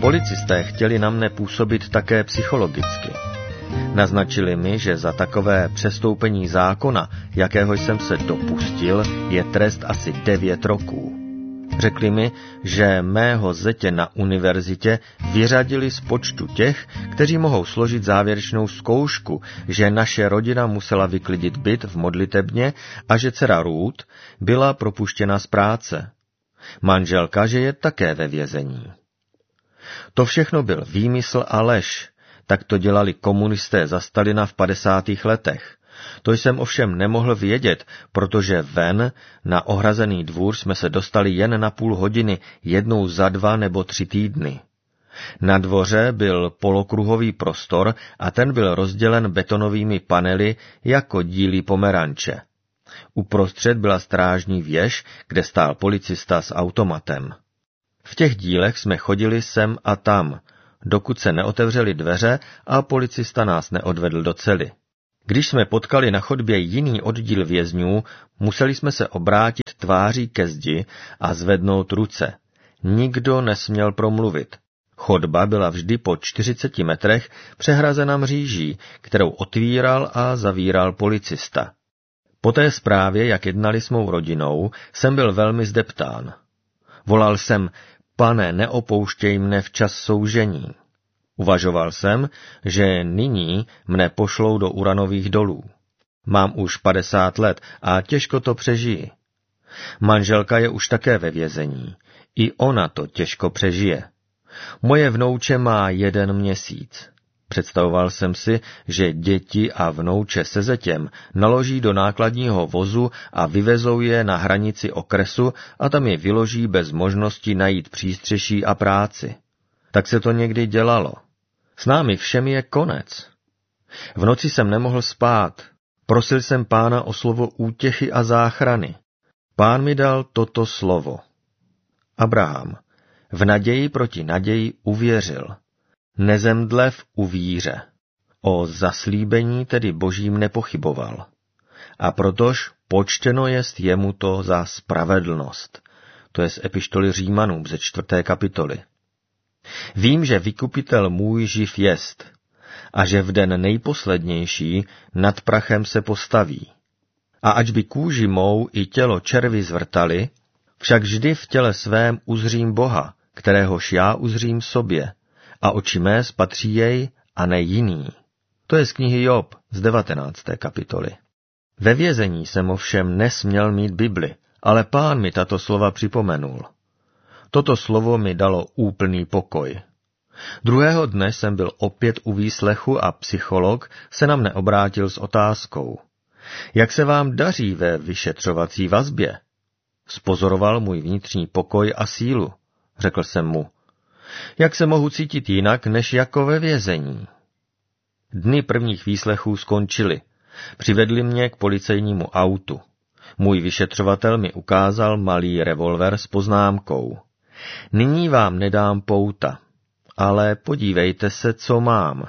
Policisté chtěli na mne působit také psychologicky. Naznačili mi, že za takové přestoupení zákona, jakého jsem se dopustil, je trest asi 9 roků. Řekli mi, že mého zetě na univerzitě vyřadili z počtu těch, kteří mohou složit závěrečnou zkoušku, že naše rodina musela vyklidit byt v modlitebně a že dcera Ruth byla propuštěna z práce. Manželka, že je také ve vězení. To všechno byl výmysl a lež. Tak to dělali komunisté za Stalina v 50. letech. To jsem ovšem nemohl vědět, protože ven na ohrazený dvůr jsme se dostali jen na půl hodiny, jednou za 2 nebo 3 týdny. Na dvoře byl polokruhový prostor a ten byl rozdělen betonovými panely jako díly pomeranče. Uprostřed byla strážní věž, kde stál policista s automatem. V těch dílech jsme chodili sem a tam, dokud se neotevřely dveře a policista nás neodvedl do cely. Když jsme potkali na chodbě jiný oddíl vězňů, museli jsme se obrátit tváří ke zdi a zvednout ruce. Nikdo nesměl promluvit. Chodba byla vždy po 40 metrech přehrazena mříží, kterou otvíral a zavíral policista. Po té zprávě, jak jednali s mou rodinou, jsem byl velmi zdeptán. Volal jsem: Pane, neopouštěj mne v čas soužení. Uvažoval jsem, že nyní mne pošlou do uranových dolů. Mám už 50 let a těžko to přežiji. Manželka je už také ve vězení. I ona to těžko přežije. Moje vnouče má 1 měsíc. Představoval jsem si, že děti a vnouče se zetěm naloží do nákladního vozu a vyvezou je na hranici okresu a tam je vyloží bez možnosti najít přístřeší a práci. Tak se to někdy dělalo. S námi všemi je konec. V noci jsem nemohl spát. Prosil jsem Pána o slovo útěchy a záchrany. Pán mi dal toto slovo. Abraham v naději proti naději uvěřil. Nezemdlev u víře. O zaslíbení tedy Božím nepochyboval. A protož počteno jest jemu to za spravedlnost. To je z epištoly Římanům ze 4. kapitoly. Vím, že vykupitel můj živ jest a že v den nejposlednější nad prachem se postaví. A ač by kůži mou i tělo červy zvrtali, však vždy v těle svém uzřím Boha, kteréhož já uzřím sobě, a oči mé spatří jej a ne jiný. To je z knihy Job z 19. kapitoly. Ve vězení jsem ovšem nesměl mít Bibli, ale Pán mi tato slova připomenul. Toto slovo mi dalo úplný pokoj. Druhého dne jsem byl opět u výslechu a psycholog se na mne obrátil s otázkou. Jak se vám daří ve vyšetřovací vazbě? Spozoroval můj vnitřní pokoj a sílu. Řekl jsem mu. Jak se mohu cítit jinak, než jako ve vězení? Dny prvních výslechů skončily. Přivedli mě k policejnímu autu. Můj vyšetřovatel mi ukázal malý revolver s poznámkou. Nyní vám nedám pouta, ale podívejte se, co mám.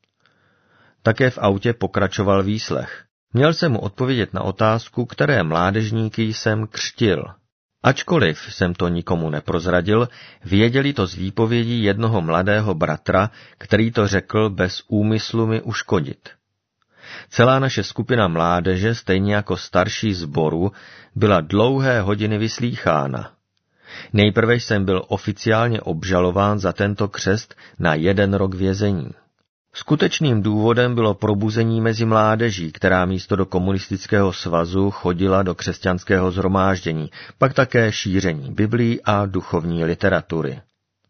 Také v autě pokračoval výslech. Měl jsem mu odpovědět na otázku, které mládežníky jsem křtil. Ačkoliv jsem to nikomu neprozradil, věděli to z výpovědí jednoho mladého bratra, který to řekl bez úmyslu mi uškodit. Celá naše skupina mládeže, stejně jako starší sboru, byla dlouhé hodiny vyslýchána. Nejprve jsem byl oficiálně obžalován za tento křest na 1 rok vězení. Skutečným důvodem bylo probuzení mezi mládeží, která místo do komunistického svazu chodila do křesťanského shromáždění, pak také šíření Biblí a duchovní literatury.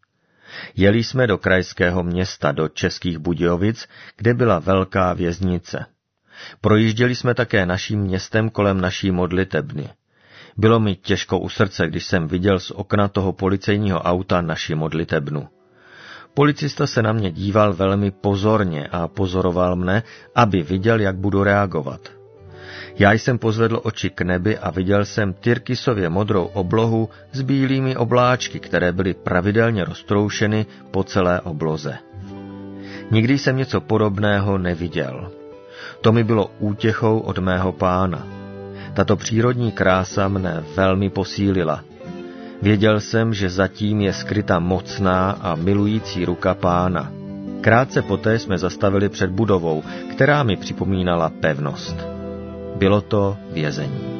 Jeli jsme do krajského města, do Českých Budějovic, kde byla velká věznice. Projížděli jsme také naším městem kolem naší modlitebny. Bylo mi těžko u srdce, když jsem viděl z okna toho policejního auta naši modlitebnu. Policista se na mě díval velmi pozorně a pozoroval mne, aby viděl, jak budu reagovat. Já jsem pozvedl oči k nebi a viděl jsem tyrkysově modrou oblohu s bílými obláčky, které byly pravidelně roztroušeny po celé obloze. Nikdy jsem něco podobného neviděl. To mi bylo útěchou od mého Pána. Tato přírodní krása mne velmi posílila. Věděl jsem, že zatím je skryta mocná a milující ruka Pána. Krátce poté jsme zastavili před budovou, která mi připomínala pevnost. Bylo to vězení.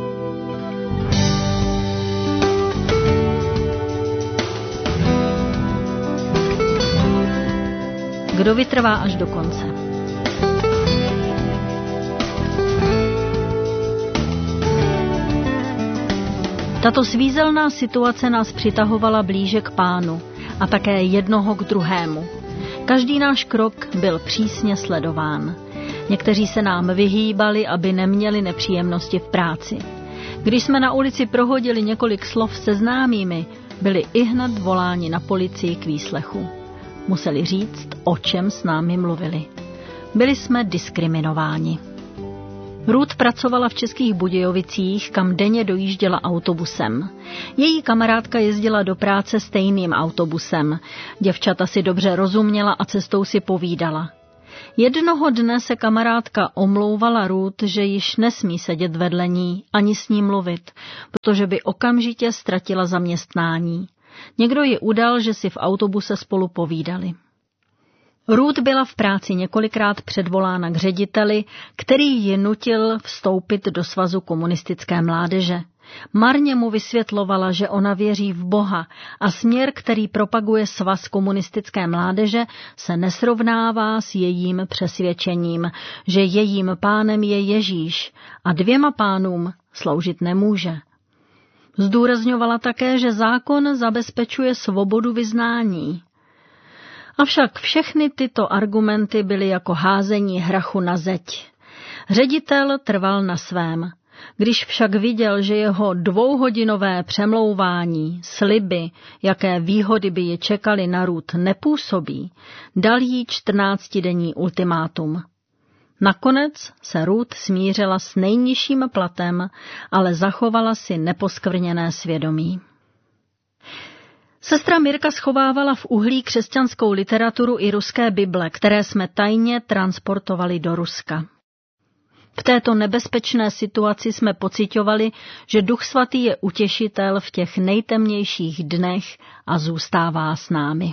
Kdo vytrvá až do konce? Tato svízelná situace nás přitahovala blíže k Pánu a také jednoho k druhému. Každý náš krok byl přísně sledován. Někteří se nám vyhýbali, aby neměli nepříjemnosti v práci. Když jsme na ulici prohodili několik slov se známými, byli ihned voláni na policii k výslechu. Museli říct, o čem s námi mluvili. Byli jsme diskriminováni. Ruth pracovala v Českých Budějovicích, kam denně dojížděla autobusem. Její kamarádka jezdila do práce stejným autobusem. Děvčata si dobře rozuměla a cestou si povídala. Jednoho dne se kamarádka omlouvala Ruth, že již nesmí sedět vedle ní ani s ní mluvit, protože by okamžitě ztratila zaměstnání. Někdo ji udal, že si v autobuse spolu povídali. Ruth byla v práci několikrát předvolána k řediteli, který ji nutil vstoupit do Svazu komunistické mládeže. Marně mu vysvětlovala, že ona věří v Boha a směr, který propaguje Svaz komunistické mládeže, se nesrovnává s jejím přesvědčením, že jejím pánem je Ježíš a dvěma pánům sloužit nemůže. Zdůrazňovala také, že zákon zabezpečuje svobodu vyznání. Avšak všechny tyto argumenty byly jako házení hrachu na zeď. Ředitel trval na svém. Když však viděl, že jeho 2hodinové přemlouvání, sliby, jaké výhody by je čekaly na Ruth, nepůsobí, dal jí 14denní ultimátum. Nakonec se Ruth smířila s nejnižším platem, ale zachovala si neposkvrněné svědomí. Sestra Mirka schovávala v uhlí křesťanskou literaturu i ruské Bible, které jsme tajně transportovali do Ruska. V této nebezpečné situaci jsme pociťovali, že Duch Svatý je utěšitel v těch nejtemnějších dnech a zůstává s námi.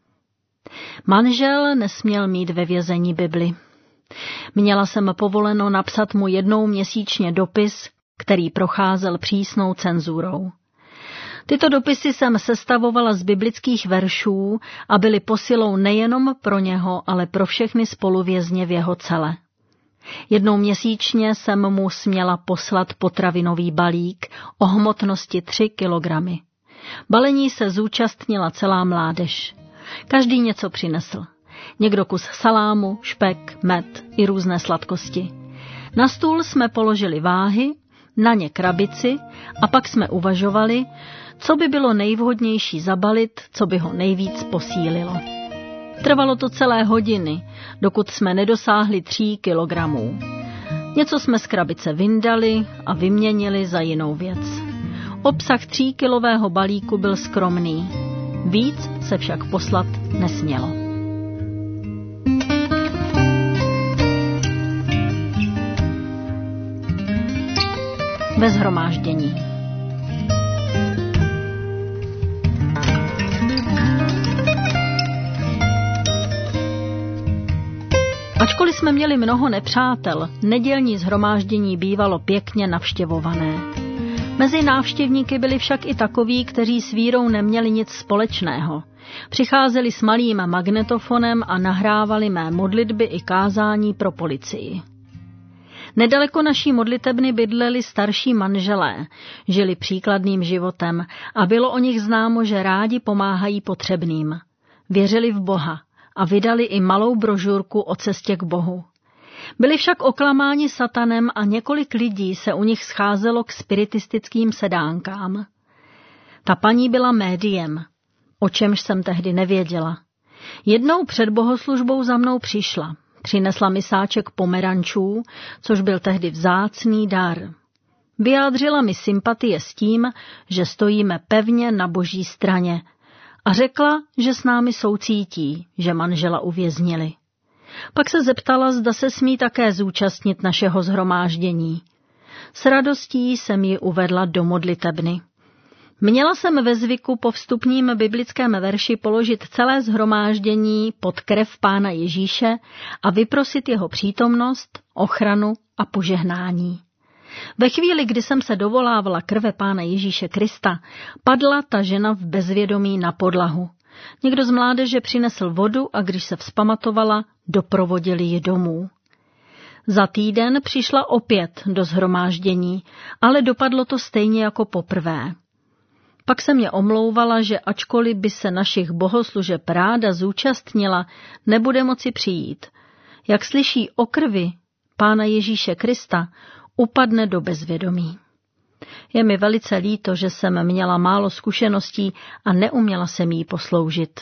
Manžel nesměl mít ve vězení Bibli. Měla jsem povoleno napsat mu 1 měsíčně dopis, který procházel přísnou cenzurou. Tyto dopisy jsem sestavovala z biblických veršů a byly posilou nejenom pro něho, ale pro všechny spoluvězně v jeho cele. 1 měsíčně jsem mu směla poslat potravinový balík o hmotnosti 3 kilogramy. Balení se zúčastnila celá mládež. Každý něco přinesl. Někdo kus salámu, špek, med i různé sladkosti. Na stůl jsme položili váhy, na ně krabici a pak jsme uvažovali, co by bylo nejvhodnější zabalit, co by ho nejvíc posílilo. Trvalo to celé hodiny, dokud jsme nedosáhli 3 kilogramů. Něco jsme z krabice vyndali a vyměnili za jinou věc. Obsah 3kilového balíku byl skromný. Víc se však poslat nesmělo. Ve shromáždění. Ačkoliv jsme měli mnoho nepřátel, nedělní shromáždění bývalo pěkně navštěvované. Mezi návštěvníky byli však i takoví, kteří s vírou neměli nic společného. Přicházeli s malým magnetofonem a nahrávali mé modlitby i kázání pro policii. Nedaleko naší modlitebny bydleli starší manželé, žili příkladným životem a bylo o nich známo, že rádi pomáhají potřebným. Věřili v Boha a vydali i malou brožurku o cestě k Bohu. Byli však oklamáni satanem a několik lidí se u nich scházelo k spiritistickým sedánkám. Ta paní byla médiem, o čemž jsem tehdy nevěděla. Jednou před bohoslužbou za mnou přišla. Přinesla mi sáček pomerančů, což byl tehdy vzácný dar. Vyjádřila mi sympatie s tím, že stojíme pevně na Boží straně a řekla, že s námi soucítí, že manžela uvěznili. Pak se zeptala, zda se smí také zúčastnit našeho shromáždění. S radostí jsem ji uvedla do modlitebny. Měla jsem ve zvyku po vstupním biblickém verši položit celé shromáždění pod krev Pána Ježíše a vyprosit jeho přítomnost, ochranu a požehnání. Ve chvíli, kdy jsem se dovolávala krve Pána Ježíše Krista, padla ta žena v bezvědomí na podlahu. Někdo z mládeže přinesl vodu a když se vzpamatovala, doprovodili ji domů. Za týden přišla opět do shromáždění, ale dopadlo to stejně jako poprvé. Pak se mě omlouvala, že ačkoliv by se našich bohoslužeb ráda zúčastnila, nebude moci přijít. Jak slyší o krvi Pána Ježíše Krista, upadne do bezvědomí. Je mi velice líto, že jsem měla málo zkušeností a neuměla jsem jí posloužit.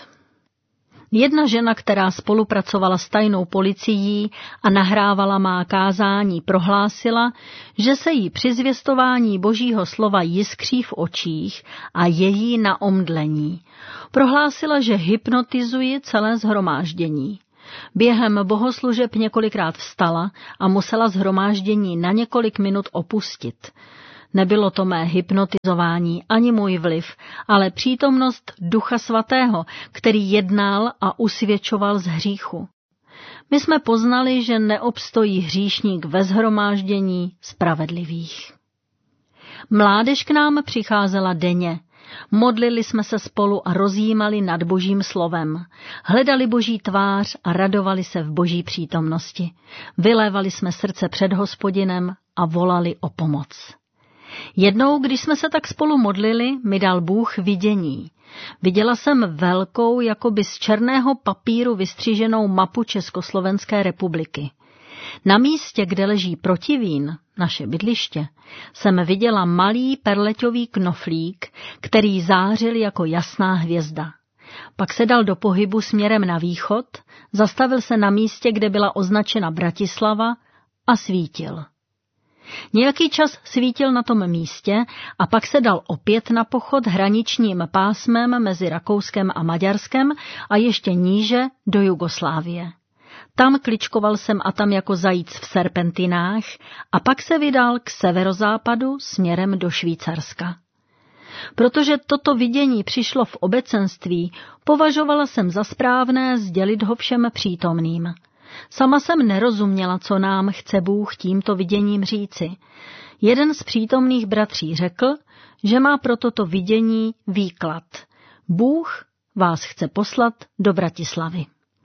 Jedna žena, která spolupracovala s tajnou policií a nahrávala má kázání, prohlásila, že se jí při zvěstování Božího slova jiskří v očích a je jí na omdlení. Prohlásila, že hypnotizuje celé shromáždění. Během bohoslužeb několikrát vstala a musela shromáždění na několik minut opustit. Nebylo to mé hypnotizování ani můj vliv, ale přítomnost Ducha Svatého, který jednal a usvědčoval z hříchu. My jsme poznali, že neobstojí hříšník ve shromáždění spravedlivých. Mládež k nám přicházela denně. Modlili jsme se spolu a rozjímali nad Božím slovem. Hledali Boží tvář a radovali se v Boží přítomnosti. Vylévali jsme srdce před Hospodinem a volali o pomoc. Jednou, když jsme se tak spolu modlili, mi dal Bůh vidění. Viděla jsem velkou, jakoby z černého papíru vystřiženou mapu Československé republiky. Na místě, kde leží Protivín, naše bydliště, jsem viděla malý perleťový knoflík, který zářil jako jasná hvězda. Pak se dal do pohybu směrem na východ, zastavil se na místě, kde byla označena Bratislava a svítil. Nějaký čas svítil na tom místě a pak se dal opět na pochod hraničním pásmem mezi Rakouskem a Maďarskem a ještě níže do Jugoslávie. Tam kličkoval jsem a tam jako zajíc v serpentinách a pak se vydal k severozápadu směrem do Švýcarska. Protože toto vidění přišlo v obecenství, považovala jsem za správné sdělit ho všem přítomným. Sama jsem nerozuměla, co nám chce Bůh tímto viděním říci. Jeden z přítomných bratří řekl, že má pro toto vidění výklad. Bůh vás chce poslat do Bratislavy.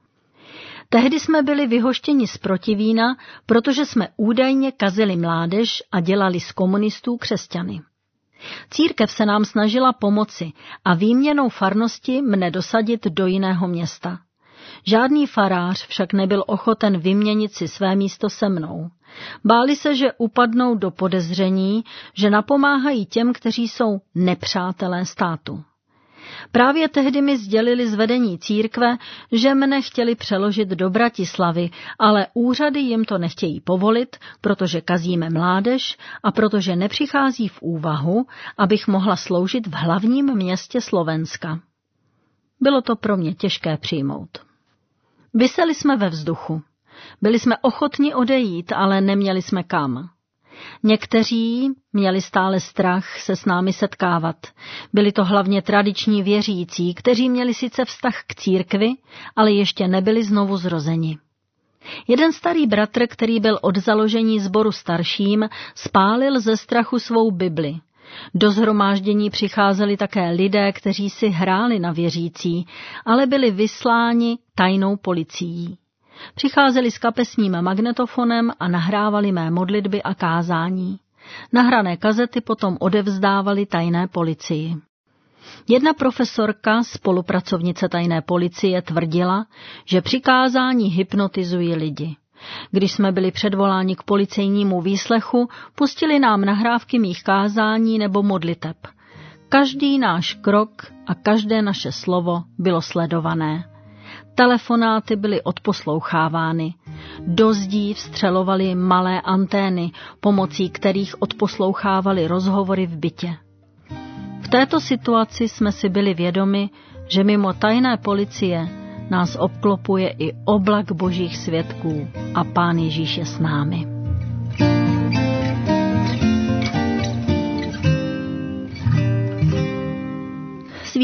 Tehdy jsme byli vyhoštěni z Protivína, protože jsme údajně kazili mládež a dělali z komunistů křesťany. Církev se nám snažila pomoci a výměnou farnosti mne dosadit do jiného města. Žádný farář však nebyl ochoten vyměnit si své místo se mnou. Báli se, že upadnou do podezření, že napomáhají těm, kteří jsou nepřátelé státu. Právě tehdy mi sdělili z vedení církve, že mne chtěli přeložit do Bratislavy, ale úřady jim to nechtějí povolit, protože kazíme mládež a protože nepřichází v úvahu, abych mohla sloužit v hlavním městě Slovenska. Bylo to pro mě těžké přijmout. Viseli jsme ve vzduchu. Byli jsme ochotni odejít, ale neměli jsme kam. Někteří měli stále strach se s námi setkávat. Byli to hlavně tradiční věřící, kteří měli sice vztah k církvi, ale ještě nebyli znovu zrozeni. Jeden starý bratr, který byl od založení sboru starším, spálil ze strachu svou Bibli. Do shromáždění přicházeli také lidé, kteří si hráli na věřící, ale byli vysláni tajnou policií. Přicházeli s kapesním magnetofonem a nahrávali mé modlitby a kázání. Nahrané kazety potom odevzdávali tajné policii. Jedna profesorka, spolupracovnice tajné policie, tvrdila, že při kázání hypnotizují lidi. Když jsme byli předvoláni k policejnímu výslechu, pustili nám nahrávky mých kázání nebo modliteb. Každý náš krok a každé naše slovo bylo sledované. Telefonáty byly odposlouchávány. Do zdí vstřelovaly malé antény, pomocí kterých odposlouchávali rozhovory v bytě. V této situaci jsme si byli vědomi, že mimo tajné policie nás obklopuje i oblak božích svědků a Pán Ježíš je s námi.